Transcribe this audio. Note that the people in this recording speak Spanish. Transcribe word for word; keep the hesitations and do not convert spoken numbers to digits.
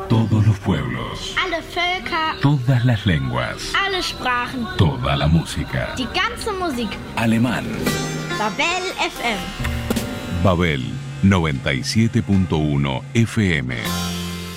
Todos los pueblos. Alle Völker. Todas las lenguas. Alle Sprachen. Toda la música. Die ganze Musik. Alemán. Babel F M. Babel noventa y siete punto uno F M.